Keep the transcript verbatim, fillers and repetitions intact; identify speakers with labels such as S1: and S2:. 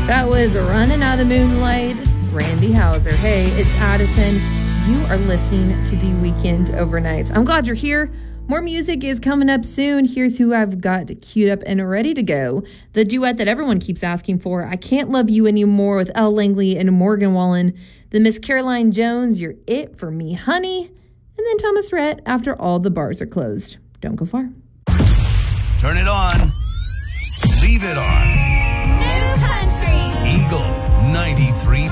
S1: That was Running Out of Moonlight, Randy Houser. Hey, it's Addison. You are listening to the Weekend Overnights. I'm glad you're here. More music is coming up soon. Here's who I've got queued up and ready to go. The duet that everyone keeps asking for, I Can't Love You Anymore with Elle Langley and Morgan Wallen. The Miss Caroline Jones, You're It For Me, Honey. And then Thomas Rhett, After All the Bars Are Closed. Don't go far.
S2: Turn it on. Leave it on.
S3: New Country.
S2: Eagle ninety-three point five.